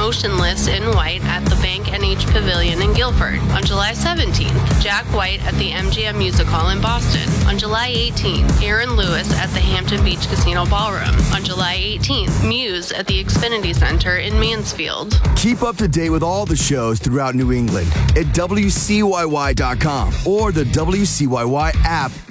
Motionless in White at the Bank NH Pavilion in Guilford. On July 17th, Jack White at the MGM Music Hall in Boston. On July 18th, Aaron Lewis at the Hampton Beach Casino Ballroom. On July 18th, Muse at the Xfinity Center in Mansfield. Keep up to date with all the shows throughout New England at WCYY.com or the WCYY app